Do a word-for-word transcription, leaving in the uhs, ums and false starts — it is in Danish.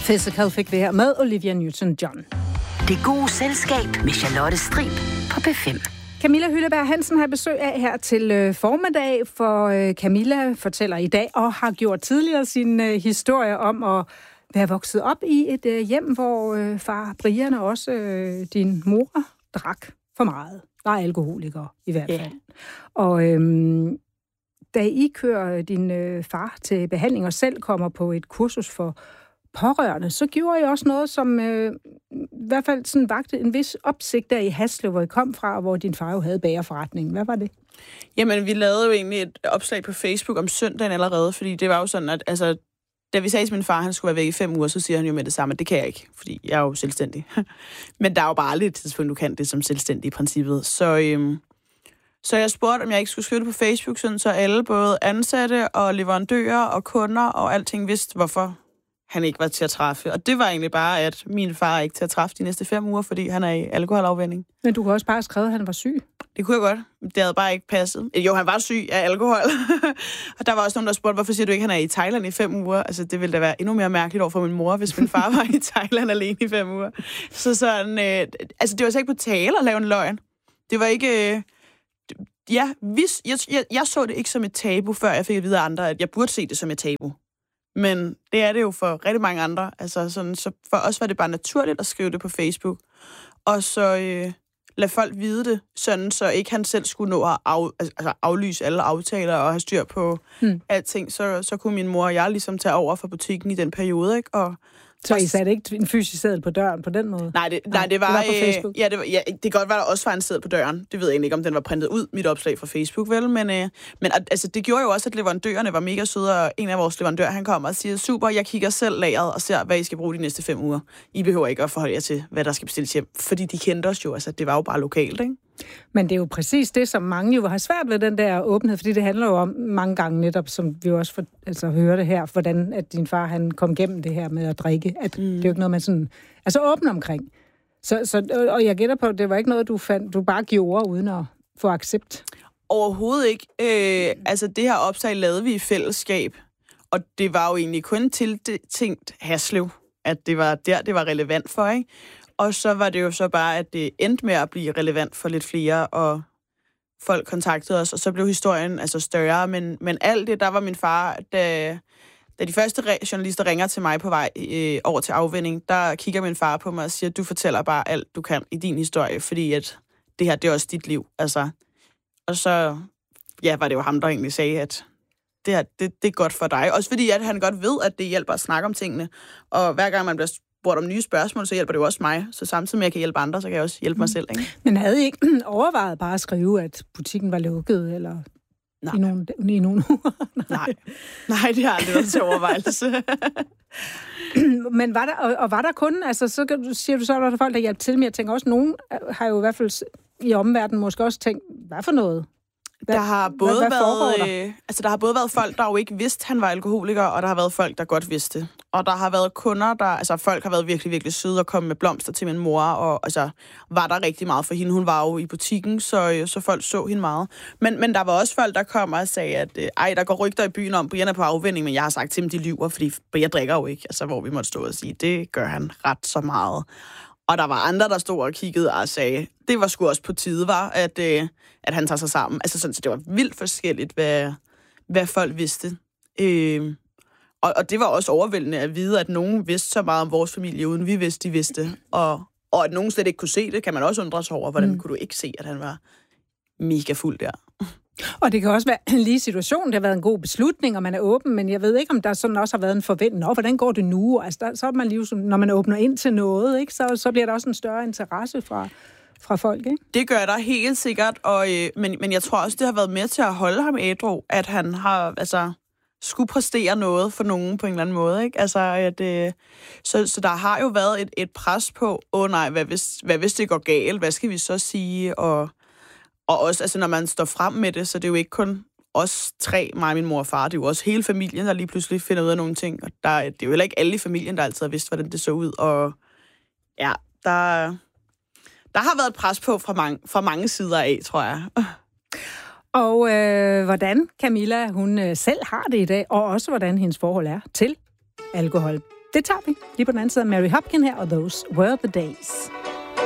Physical fik det her med Olivia Newton-John. Det gode selskab med Charlotte Strib på P fem. Camilla Hylleberg Hansen har besøg af her til øh, formiddag, for øh, Camilla fortæller i dag, og har gjort tidligere sin øh, historie om at være vokset op i et øh, hjem, hvor øh, far Brian og også øh, din mor drak for meget. Der er alkoholikere i hvert fald. Yeah. Og øh, da I kører din øh, far til behandling og selv kommer på et kursus for pårørende, så gjorde I også noget, som øh, i hvert fald sådan vagte en vis opsigt der i Haslev, hvor I kom fra, og hvor din far jo havde bagerforretningen. Hvad var det? Jamen, vi lavede jo egentlig et opslag på Facebook om søndagen allerede, fordi det var jo sådan, at altså, da vi sagde til min far, at han skulle være væk i fem uger, så siger han jo med det samme, at det kan jeg ikke, fordi jeg er jo selvstændig. Men der er jo bare aldrig et tidspunkt, du kan det som selvstændig i princippet. Så, øhm, så jeg spurgte, om jeg ikke skulle skrive det på Facebook, sådan, så alle, både ansatte og leverandører og kunder og alting vidste, hvorfor han ikke var til at træffe. Og det var egentlig bare, at min far er ikke til at træffe de næste fem uger, fordi han er i alkoholafvænning. Men du kunne også bare have skrevet, at han var syg. Det kunne jeg godt. Det havde bare ikke passet. Jo, han var syg af alkohol. Og der var også nogen, der spurgte, hvorfor siger du ikke, at han er i Thailand i fem uger? Altså, det ville da være endnu mere mærkeligt over for min mor, hvis min far var i Thailand alene i fem uger. Så sådan, øh, altså, det var så ikke på tale at lave en løgn. Det var ikke... Øh, ja, hvis, jeg, jeg, jeg så det ikke som et tabu, før jeg fik at vide af andre, at jeg burde se det som et tabu. Men det er det jo for rigtig mange andre. Altså sådan, så for os var det bare naturligt at skrive det på Facebook. Og så øh, lade folk vide det, sådan så ikke han selv skulle nå at af, altså aflyse alle aftaler og have styr på hmm. alting. Så, så kunne min mor og jeg ligesom tage over fra butikken i den periode, ikke? Og så I satte ikke en fysisk seddel på døren på den måde? Nej, det, nej, det var, det var på Facebook. Øh, ja, det var, ja, det kan godt være, der også var en seddel på døren. Det ved jeg egentlig ikke, om den var printet ud, mit opslag fra Facebook, vel? Men, øh, men altså, det gjorde jo også, at leverandørerne var mega søde, og en af vores leverandører, han kommer og siger, super, jeg kigger selv lageret og ser, hvad I skal bruge de næste fem uger. I behøver ikke at forholde jer til, hvad der skal bestilles hjem, fordi de kendte os jo, altså det var jo bare lokalt, ikke? Men det er jo præcis det, som mange jo har svært ved, den der åbenhed, fordi det handler jo om mange gange netop, som vi også for, altså, hører det her, hvordan at din far han kom gennem det her med at drikke. At mm. Det er jo ikke noget, man sådan... Altså åben omkring. Så, så, og jeg gætter på, at det var ikke noget, du fandt, du bare gjorde uden at få accept. Overhovedet ikke. Øh, altså det her opslag lavede vi i fællesskab, og det var jo egentlig kun tiltænkt Haslev, at det var der, det var relevant for, ikke? Og så var det jo så bare, at det endte med at blive relevant for lidt flere, og folk kontaktede os, og så blev historien altså større. Men, men alt det, der var min far, da, da de første journalister ringer til mig på vej øh, over til afvinding, der kigger min far på mig og siger, du fortæller bare alt, du kan i din historie, fordi at det her, det er også dit liv. Altså. Og så ja, var det jo ham, der egentlig sagde, at det her, det, det er godt for dig. Også fordi, at han godt ved, at det hjælper at snakke om tingene. Og hver gang man bliver spurgt om nye spørgsmål, så hjælper det jo også mig. Så samtidig med, at jeg kan hjælpe andre, så kan jeg også hjælpe mig selv. Ikke? Men havde I ikke overvejet bare at skrive, at butikken var lukket, eller Nej. i nogle, i nogle uger? Nej. Nej, det har aldrig været til overvejelse. Men var der, og, og var der kun, altså så siger du så, at der er folk, der hjælper til, men jeg tænker også, nogen har jo i hvert fald i omverdenen måske også tænkt, hvad for noget? Hvad, der har både hvad, hvad været der? Øh, altså der har både været folk, der jo ikke vidste, han var alkoholiker, og der har været folk, der godt vidste det. Og der har været kunder, der altså folk har været virkelig virkelig søde og kommet med blomster til min mor, og altså var der rigtig meget for hende. Hun var jo i butikken, så så folk så hende meget. Men men der var også folk, der kom og sagde, at øh, ej, der går rygter i byen om, Brian er på afvinding, men jeg har sagt til dem, de lyver, fordi Brian drikker jo ikke. Altså hvor vi måtte stå og sige, det gør han ret så meget. Og der var andre, der stod og kiggede og sagde, det var sgu også på tide, var, at, øh, at han tager sig sammen. Altså sådan, så det var vildt forskelligt, hvad, hvad folk vidste. Øh, og, og det var også overvældende at vide, at nogen vidste så meget om vores familie, uden vi vidste, de vidste. Og, og at nogen slet ikke kunne se det, kan man også undre sig over. Hvordan mm. kunne du ikke se, at han var mega fuld der? Og det kan også være en lige situation. Det har været en god beslutning, og man er åben, men jeg ved ikke, om der sådan også har været en forventning. Nå, hvordan går det nu? Altså, der, så er man lige, når man åbner ind til noget, ikke? Så, så bliver der også en større interesse fra, fra folk, ikke? Det gør der helt sikkert, og, øh, men, men jeg tror også, det har været med til at holde ham ædru, at han har altså skulle præstere noget for nogen på en eller anden måde, ikke? Altså, at, øh, så, så der har jo været et, et pres på, åh oh, nej, hvad hvis, hvad hvis det går galt? Hvad skal vi så sige? Og Og også, altså, når man står frem med det, så det er jo ikke kun os tre, mig, min mor og far, det er jo også hele familien, der lige pludselig finder ud af nogle ting. Og der, det er jo heller ikke alle i familien, der altid har vidst, hvordan det så ud. Og ja, der, der har været et pres på fra mange, fra mange sider af, tror jeg. Og øh, hvordan Camilla, hun øh, selv har det i dag, og også hvordan hendes forhold er til alkohol. det tager vi lige på den anden side af Mary Hopkin her, og Those Were the Days.